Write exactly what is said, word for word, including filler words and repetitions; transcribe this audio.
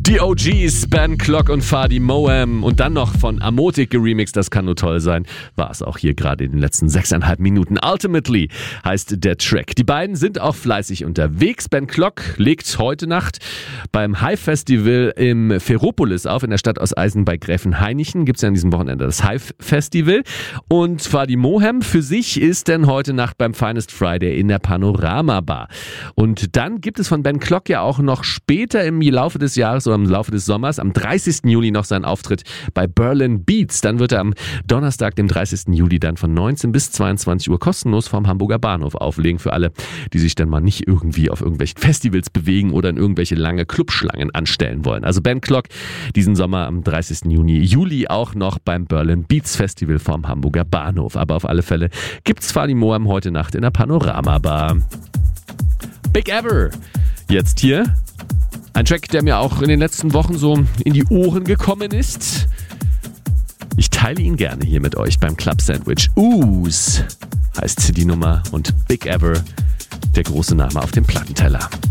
Die O Gs, Ben Clock und Fadi Moem und dann noch von Amotik geremixed, das kann nur toll sein, war es auch hier gerade in den letzten sechseinhalb Minuten. Ultimately heißt der Track. Die beiden sind auch fleißig unterwegs. Ben Clock legt heute Nacht beim Hive Festival im Ferropolis auf, in der Stadt aus Eisen bei Gräfenhainichen. Gibt es ja an diesem Wochenende das Hive Festival. Und Fadi Moem für sich ist denn heute Nacht beim Finest Friday in der Panorama Bar. Und dann gibt es von Ben Clock ja auch noch später im Laufe des Jahres oder im Laufe des Sommers, am dreißigsten Juli noch seinen Auftritt bei Berlin Beats. Dann wird er am Donnerstag, dem dreißigsten Juli, dann von neunzehn bis zweiundzwanzig Uhr kostenlos vom Hamburger Bahnhof auflegen für alle, die sich dann mal nicht irgendwie auf irgendwelchen Festivals bewegen oder in irgendwelche lange Clubschlangen anstellen wollen. Also Ben Clock diesen Sommer am dreißigsten Juni, Juli auch noch beim Berlin Beats Festival vom Hamburger Bahnhof. Aber auf alle Fälle gibt's Fadi Moem heute Nacht in der Panorama Bar. Big Ever jetzt hier. Ein Track, der mir auch in den letzten Wochen so in die Ohren gekommen ist. Ich teile ihn gerne hier mit euch beim Club Sandwich. Ooze heißt die Nummer und Big Ever, der große Name auf dem Plattenteller.